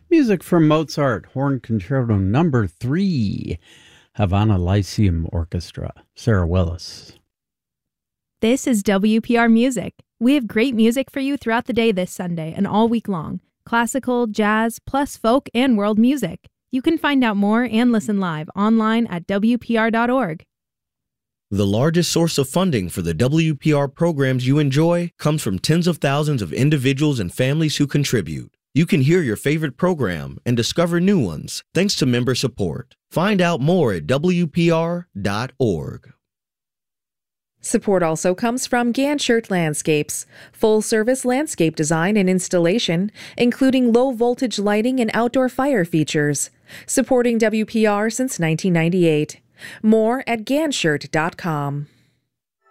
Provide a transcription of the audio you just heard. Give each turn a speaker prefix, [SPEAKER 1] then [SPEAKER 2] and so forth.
[SPEAKER 1] Music from Mozart, Horn Concerto Number 3, Havana Lyceum Orchestra. Sarah Willis.
[SPEAKER 2] This is WPR Music. We have great music for you throughout the day this Sunday and all week long. Classical, jazz, plus folk and world music. You can find out more and listen live online at WPR.org.
[SPEAKER 3] The largest source of funding for the WPR programs you enjoy comes from tens of thousands of individuals and families who contribute. You can hear your favorite program and discover new ones thanks to member support. Find out more at WPR.org.
[SPEAKER 4] Support also comes from Ganshert Landscapes, full-service landscape design and installation, including low-voltage lighting and outdoor fire features. Supporting WPR since 1998. More at Ganshert.com.